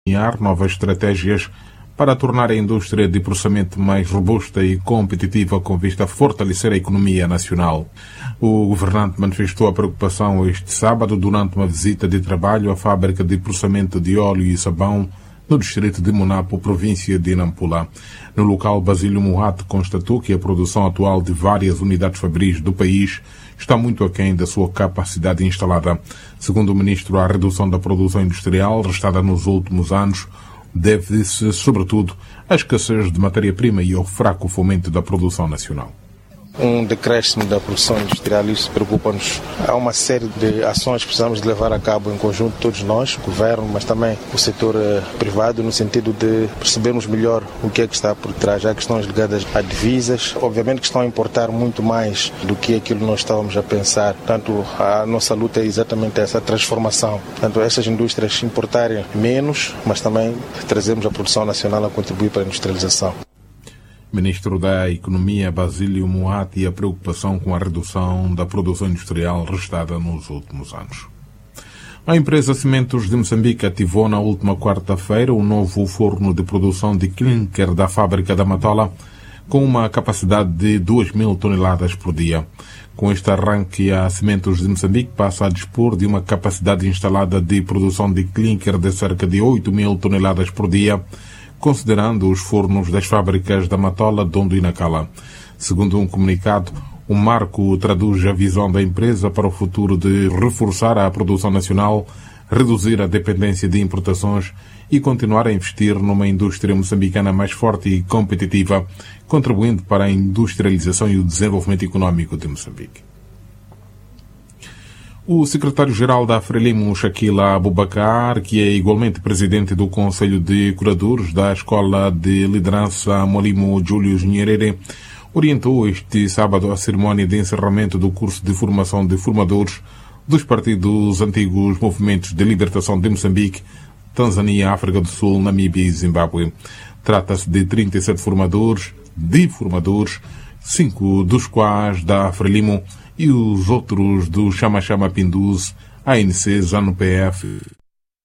novas estratégias para tornar a indústria de processamento mais robusta e competitiva com vista a fortalecer a economia nacional. O governante manifestou a preocupação este sábado durante uma visita de trabalho à fábrica de processamento de óleo e sabão no distrito de Monapo, província de Nampula. No local, Basílio Moat constatou que a produção atual de várias unidades fabris do país está muito aquém da sua capacidade instalada. Segundo o ministro, a redução da produção industrial restada nos últimos anos deve-se, sobretudo, à escassez de matéria-prima e ao fraco fomento da produção nacional. Um decréscimo da produção industrial, isso preocupa-nos. Há uma série de ações que precisamos de levar a cabo em conjunto, todos nós, o governo, mas também o setor privado, no sentido de percebermos melhor o que é que está por trás. Há questões ligadas a divisas, obviamente que estão a importar muito mais do que aquilo que nós estávamos a pensar. Portanto, a nossa luta é exatamente essa transformação. Portanto, essas indústrias importarem menos, mas também trazemos a produção nacional a contribuir para a industrialização. Ministro da Economia, Basílio Moat, e a preocupação com a redução da produção industrial restada nos últimos anos. A empresa Cimentos de Moçambique ativou na última quarta-feira o novo forno de produção de clinker da fábrica da Matola, com uma capacidade de 2.000 toneladas por dia. Com este arranque, a Cimentos de Moçambique passa a dispor de uma capacidade instalada de produção de clinker de cerca de 8.000 toneladas por dia, considerando os fornos das fábricas da Matola, Dondo e Nacala. Segundo um comunicado, o marco traduz a visão da empresa para o futuro de reforçar a produção nacional, reduzir a dependência de importações e continuar a investir numa indústria moçambicana mais forte e competitiva, contribuindo para a industrialização e o desenvolvimento econômico de Moçambique. O secretário-geral da Frelimo, Shakila Abubakar, que é igualmente presidente do Conselho de Curadores da Escola de Liderança Molimo Julius Nyerere, orientou este sábado a cerimónia de encerramento do curso de formação de formadores dos partidos antigos movimentos de libertação de Moçambique, Tanzânia, África do Sul, Namíbia e Zimbábue. Trata-se de 37 formadores, 5 dos quais da Frelimo e os outros do Chama Chama Pindus, ANC, ZANU-PF